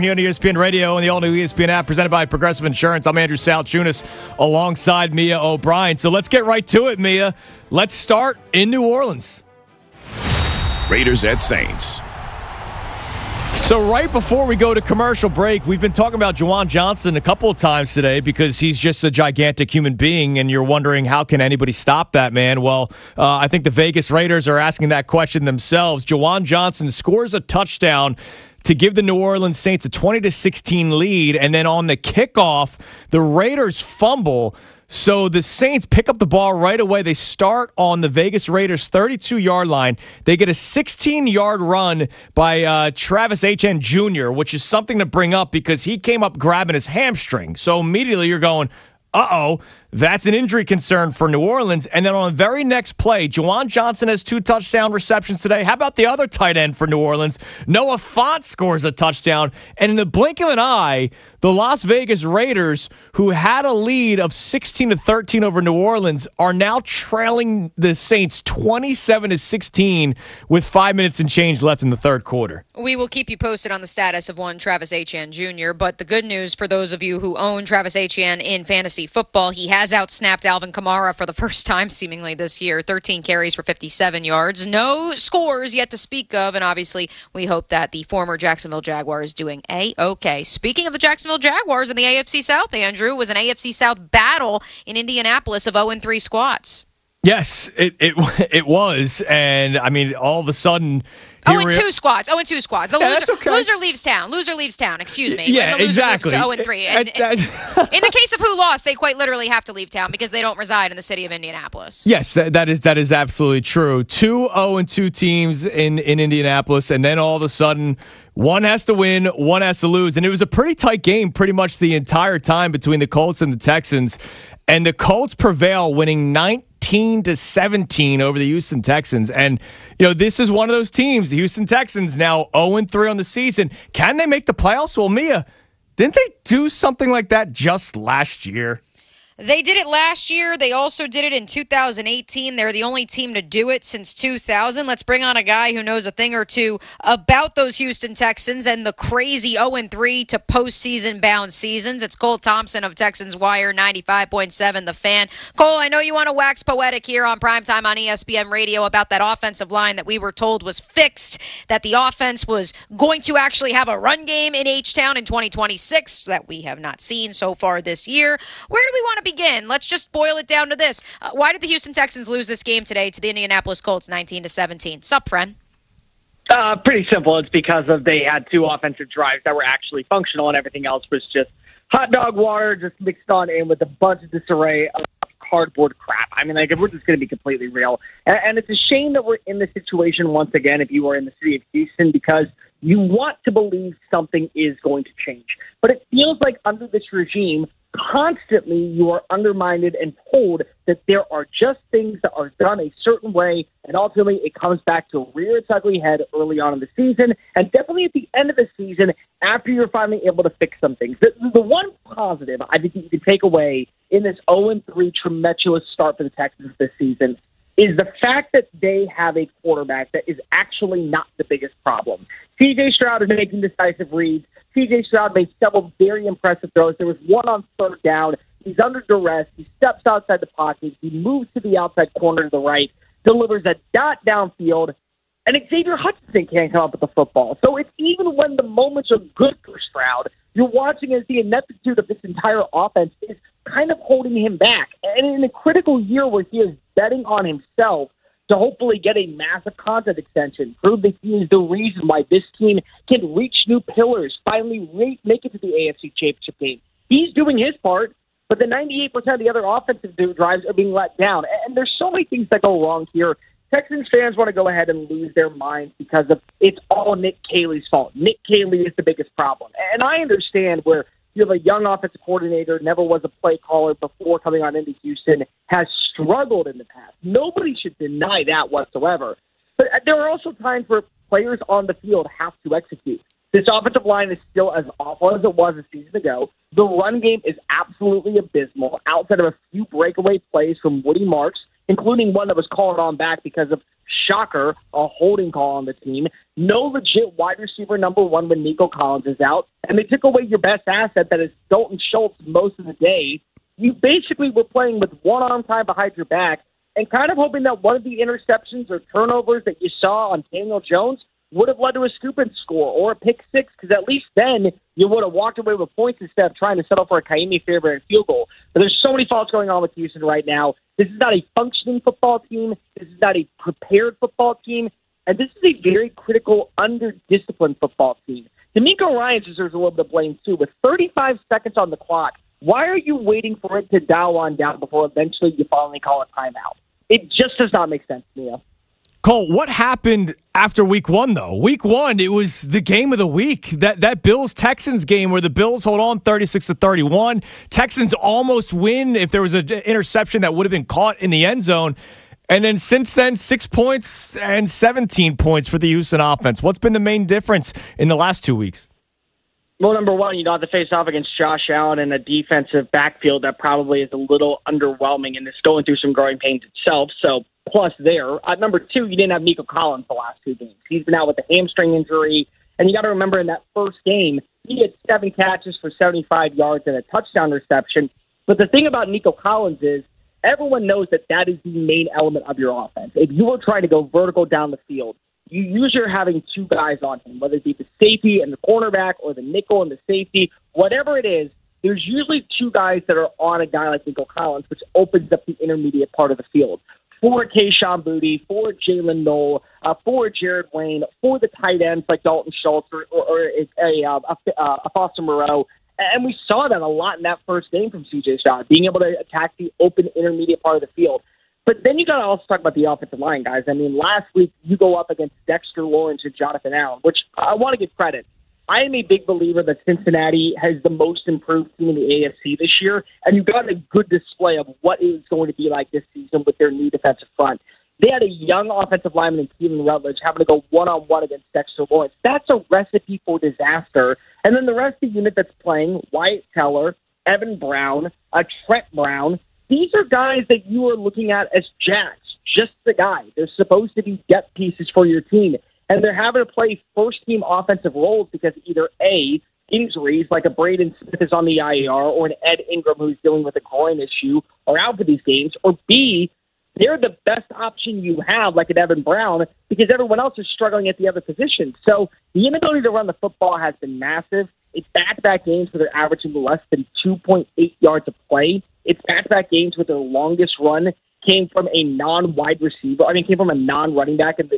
here on ESPN Radio and the all-new ESPN app presented by Progressive Insurance. I'm Andrew Salchunas alongside Mia O'Brien. So let's get right to it, Mia. Let's start in New Orleans. Raiders at Saints. So right before we go to commercial break, we've been talking about Juwan Johnson a couple of times today because he's just a gigantic human being, and you're wondering how can anybody stop that man? Well, I think the Vegas Raiders are asking that question themselves. Juwan Johnson scores a touchdown to give the New Orleans Saints a 20-16 lead, and then on the kickoff, the Raiders fumble. So the Saints pick up the ball right away. They start on the Vegas Raiders' 32-yard line. They get a 16-yard run by Travis Etienne Jr., which is something to bring up because he came up grabbing his hamstring. So immediately you're going, uh-oh, that's an injury concern for New Orleans. And then on the very next play, Juwan Johnson has 2 touchdown receptions today. How about the other tight end for New Orleans? Noah Fant scores a touchdown. And in the blink of an eye, the Las Vegas Raiders, who had a lead of 16-13 over New Orleans, are now trailing the Saints 27-16 with 5 minutes and change left in the third quarter. We will keep you posted on the status of one Travis Etienne Jr., but the good news for those of you who own Travis Etienne in fantasy football, he has outsnapped Alvin Kamara for the first time seemingly this year. 13 carries for 57 yards. No scores yet to speak of, and obviously we hope that the former Jacksonville Jaguar is doing A-OK. Speaking of the Jacksonville Jaguars in the AFC South, Andrew, was an AFC South battle in Indianapolis of 0-3 squads. Yes, it was, and I mean, all of a sudden... 0-2 squads. 0-2 squads. The okay. Loser leaves town. Loser leaves town. Excuse me. Yeah, the loser exactly. Moves to 0-3. And in the case of who lost, they quite literally have to leave town because they don't reside in the city of Indianapolis. Yes, that is absolutely true. 2 0-2 teams in Indianapolis, and then all of a sudden, one has to win, one has to lose, and it was a pretty tight game pretty much the entire time between the Colts and the Texans, and the Colts prevail, winning 19-17 over the Houston Texans. And, you know, this is one of those teams, the Houston Texans, now 0-3 on the season. Can they make the playoffs? Well, Mia, didn't they do something like that just last year? They did it last year. They also did it in 2018. They're the only team to do it since 2000. Let's bring on a guy who knows a thing or two about those Houston Texans and the crazy 0-3 to postseason bound seasons. It's Cole Thompson of Texans Wire 95.7 The Fan. Cole, I know you want to wax poetic here on primetime on ESPN Radio about that offensive line that we were told was fixed, that the offense was going to actually have a run game in H-Town in 2026 that we have not seen so far this year. Where do we want to begin? Let's just boil it down to this. Why did the Houston Texans lose this game today to the Indianapolis Colts 19-17? Sup, friend? Pretty simple. It's because they had 2 offensive drives that were actually functional, and everything else was just hot dog water just mixed on in with a bunch of disarray of cardboard crap. I mean, like, if we're just going to be completely real. And it's a shame that we're in this situation once again if you are in the city of Houston, because you want to believe something is going to change. But it feels like under this regime, constantly you are undermined and told that there are just things that are done a certain way, and ultimately it comes back to rear its ugly head early on in the season, and definitely at the end of the season after you're finally able to fix some things. The one positive I think that you can take away in this 0-3 tumultuous start for the Texans this season is the fact that they have a quarterback that is actually not the biggest problem. C.J. Stroud is making decisive reads. C.J. Stroud made several very impressive throws. There was one on third down. He's under duress. He steps outside the pocket. He moves to the outside corner to the right, delivers a dot downfield, and Xavier Hutchinson can't come up with the football. So it's even when the moments are good for Stroud, you're watching as the ineptitude of this entire offense is kind of holding him back. And in a critical year where he is betting on himself to hopefully get a massive contract extension, prove that he is the reason why this team can reach new pillars, finally make it to the AFC Championship game. He's doing his part, but the 98% of the other offensive drives are being let down. And there's so many things that go wrong here. Texans fans want to go ahead and lose their minds because of it's all Nick Caley's fault. Nick Caley is the biggest problem. And I understand where you have a young offensive coordinator, never was a play caller before coming on into Houston, has struggled in the past. Nobody should deny that whatsoever. But there are also times where players on the field have to execute. This offensive line is still as awful as it was a season ago. The run game is absolutely abysmal. Outside of a few breakaway plays from Woody Marks, including one that was called on back because of, shocker, a holding call on the team. No legit wide receiver number one when Nico Collins is out. And they took away your best asset, that is Dalton Schultz, most of the day. You basically were playing with one arm tied behind your back and kind of hoping that one of the interceptions or turnovers that you saw on Daniel Jones would have led to a scoop and score or a pick six, because at least then you would have walked away with points instead of trying to settle for a Kaimi favorite field goal. But there's so many faults going on with Houston right now. This is not a functioning football team. This is not a prepared football team. And this is a very critical, under-disciplined football team. D'Amico Ryans deserves a little bit of blame, too. With 35 seconds on the clock, why are you waiting for it to dial on down before eventually you finally call a timeout? It just does not make sense to me. Cole, what happened after week one, though? Week one, it was the game of the week. That Bills-Texans game where the Bills hold on 36-31. Texans almost win if there was an interception that would have been caught in the end zone. And then since then, 6 points and 17 points for the Houston offense. What's been the main difference in the last 2 weeks? Well, number one, you don't have to face off against Josh Allen in a defensive backfield that probably is a little underwhelming and is going through some growing pains itself. So, plus there. Number two, you didn't have Nico Collins the last 2 games. He's been out with a hamstring injury. And you got to remember, in that first game, he had 7 catches for 75 yards and a touchdown reception. But the thing about Nico Collins is everyone knows that that is the main element of your offense. If you are trying to go vertical down the field, you usually are having 2 guys on him, whether it be the safety and the cornerback or the nickel and the safety, whatever it is. There's usually 2 guys that are on a guy like Nico Collins, which opens up the intermediate part of the field. For Kayshon Boutte, for Jalen Noel, for Jared Wayne, for the tight ends like Dalton Schultz or a Foster Moreau. And we saw that a lot in that first game from C.J. Stroud, being able to attack the open intermediate part of the field. But then you got to also talk about the offensive line, guys. I mean, last week you go up against Dexter Lawrence and Jonathan Allen, which I want to give credit. I am a big believer that Cincinnati has the most improved team in the AFC this year, and you got a good display of what it is going to be like this season with their new defensive front. They had a young offensive lineman in Keelan Rutledge having to go one-on-one against Dexter Lawrence. That's a recipe for disaster. And then the rest of the unit that's playing, Wyatt Teller, Evan Brown, Trent Brown, these are guys that you are looking at as jacks, just the guy. They're supposed to be depth pieces for your team. And they're having to play first-team offensive roles because either A, injuries like a Braden Smith is on the IR or an Ed Ingram who's dealing with a groin issue are out for these games, or B, they're the best option you have, like an Evan Brown, because everyone else is struggling at the other position. So the inability to run the football has been massive. It's back-to-back games where they're averaging less than 2.8 yards a play. It's back-to-back games where their longest run came from a non-wide receiver. I mean, came from a non-running back in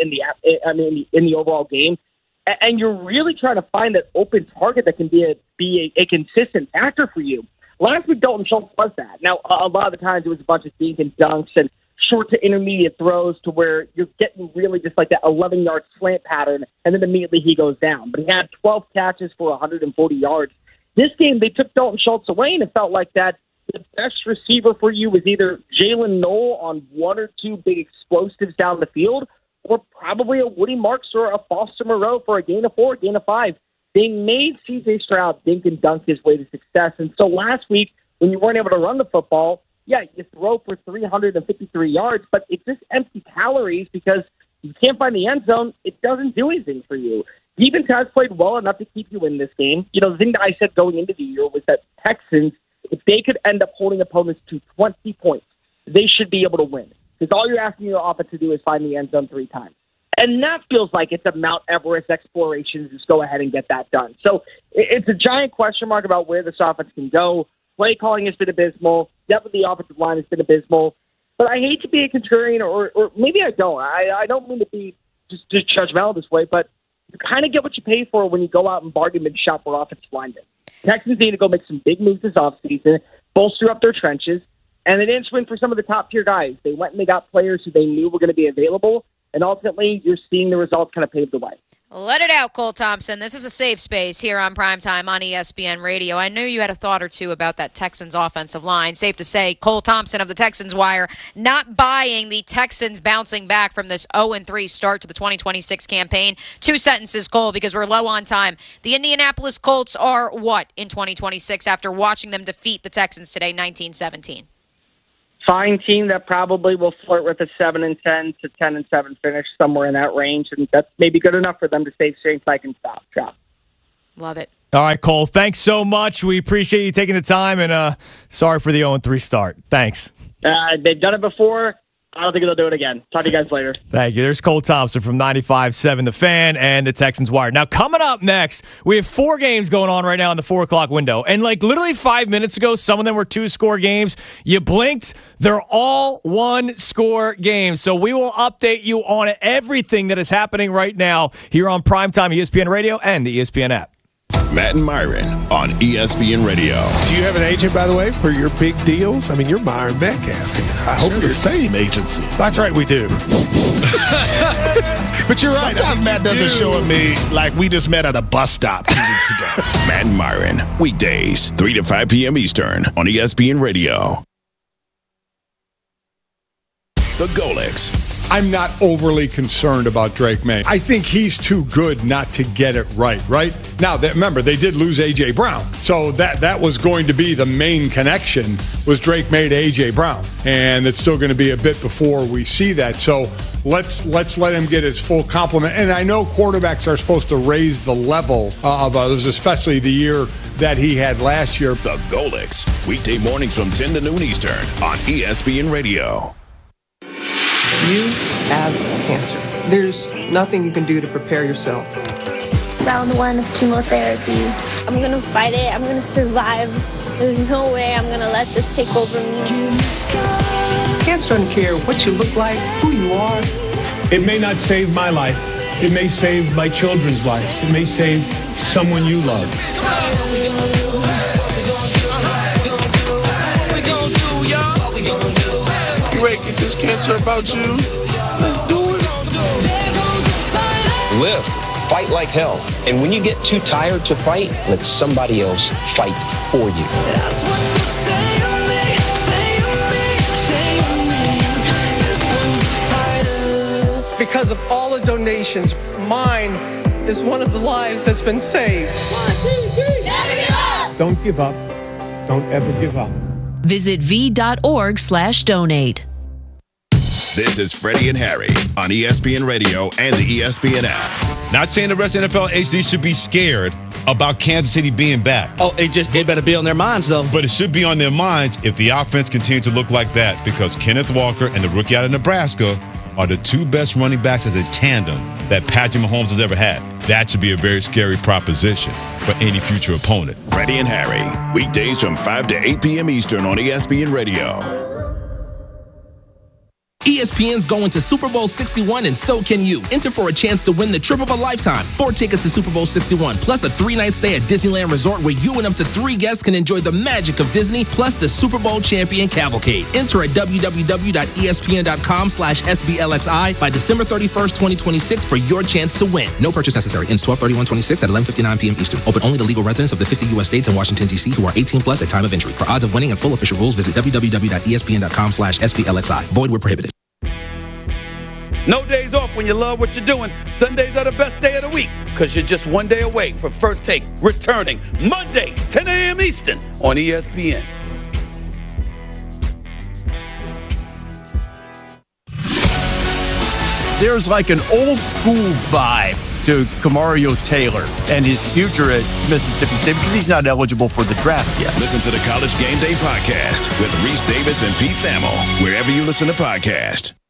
the overall game. And you're really trying to find that open target that can be a consistent factor for you. Last week, Dalton Schultz was that. Now, a lot of the times it was a bunch of dink and dunks and short to intermediate throws to where you're getting really just like that 11-yard slant pattern, and then immediately he goes down. But he had 12 catches for 140 yards. This game, they took Dalton Schultz away, and it felt like that the best receiver for you was either Jalen Noel on 1 or 2 big explosives down the field, or probably a Woody Marks or a Foster Moreau for a gain of 4, gain of 5. They made C.J. Stroud dink and dunk his way to success. And so last week, when you weren't able to run the football, yeah, you throw for 353 yards, but it's just empty calories because you can't find the end zone. It doesn't do anything for you. Defense has played well enough to keep you in this game. You know, the thing that I said going into the year was that Texans, if they could end up holding opponents to 20 points, they should be able to win. Because all you're asking your offense to do is find the end zone 3 times. And that feels like it's a Mount Everest exploration to just go ahead and get that done. So it's a giant question mark about where this offense can go. Play calling has been abysmal. Depth of the offensive line has been abysmal. But I hate to be a contrarian, or maybe I don't. I don't mean to be just judgmental this way, but you kind of get what you pay for when you go out and bargain and shop for offensive linemen. Texans need to go make some big moves this offseason, bolster up their trenches, and they didn't swing for some of the top-tier guys. They went and they got players who they knew were going to be available, and ultimately you're seeing the results kind of pave the way. Let it out, Cole Thompson. This is a safe space here on Primetime on ESPN Radio. I knew you had a thought or two about that Texans offensive line. Safe to say, Cole Thompson of the Texans Wire not buying the Texans bouncing back from this 0-3 start to the 2026 campaign. 2 sentences, Cole, because we're low on time. The Indianapolis Colts are what in 2026 after watching them defeat the Texans today, 19-17? fine team that probably will flirt with a 7-10 to 10-7 finish, somewhere in that range, and that's maybe good enough for them to stay strength like and stop. Love it. All right, Cole, thanks so much. We appreciate you taking the time, and sorry for the 0-3 start. Thanks. They've done it before. I don't think they'll do it again. Talk to you guys later. Thank you. There's Cole Thompson from 95.7 The Fan and the Texans Wire. Now, coming up next, we have 4 games going on right now in the 4 o'clock window. And like literally 5 minutes ago, some of them were 2-score games. You blinked, they're all 1-score games. So we will update you on everything that is happening right now here on Primetime ESPN Radio and the ESPN app. Matt and Myron on ESPN Radio. Do you have an agent, by the way, for your big deals? I mean, you're Myron Metcalf here. I hope the same agency. That's right, we do. But you're right. Sometimes Matt doesn't show me like we just met at a bus stop 2 weeks ago. Matt and Myron, weekdays, 3 to 5 p.m. Eastern on ESPN Radio. The Golics. I'm not overly concerned about Drake May. I think he's too good not to get it right? Now, remember, they did lose A.J. Brown. So that was going to be the main connection was Drake May to A.J. Brown. And it's still going to be a bit before we see that. So let's let him get his full complement. And I know quarterbacks are supposed to raise the level of others, especially the year that he had last year. The Golics, weekday mornings from 10 to noon Eastern on ESPN Radio. You have cancer. There's nothing you can do to prepare yourself. Round 1 of chemotherapy. I'm gonna fight it. I'm gonna survive. There's no way I'm gonna let this take over me. Cancer doesn't care what you look like, who you are. It may not save my life. It may save my children's life. It may save someone you love. You ain't get this cancer about you. Let's do it. Live. Fight like hell. And when you get too tired to fight, let somebody else fight for you. That's what you say to me, Because of all the donations, mine is one of the lives that's been saved. 1, 2, 3. Never give up. Don't give up. Don't ever give up. Visit v.org/donate. This is Freddie and Harry on ESPN Radio and the ESPN app. Not saying the rest of NFL HD should be scared about Kansas City being back. Oh, it better be on their minds, though. But it should be on their minds if the offense continues to look like that, because Kenneth Walker and the rookie out of Nebraska are the 2 best running backs as a tandem that Patrick Mahomes has ever had. That should be a very scary proposition for any future opponent. Freddie and Harry, weekdays from 5 to 8 p.m. Eastern on ESPN Radio. ESPN's going to Super Bowl 61, and so can you. Enter for a chance to win the trip of a lifetime. 4 tickets to Super Bowl 61, plus a 3-night stay at Disneyland Resort where you and up to 3 guests can enjoy the magic of Disney, plus the Super Bowl champion cavalcade. Enter at www.espn.com/SBLXI by December 31st, 2026 for your chance to win. No purchase necessary. Ends 12/31/26 at 11:59 p.m. Eastern. Open only to legal residents of the 50 U.S. states and Washington, D.C. who are 18 plus at time of entry. For odds of winning and full official rules, visit www.espn.com/SBLXI. Void where prohibited. No days off when you love what you're doing. Sundays are the best day of the week because you're just one day away from First Take returning Monday, 10 a.m. Eastern on ESPN. There's like an old school vibe to Kamario Taylor and his future at Mississippi State because he's not eligible for the draft yet. Listen to the College Game Day podcast with Reese Davis and Pete Thamel, wherever you listen to podcasts.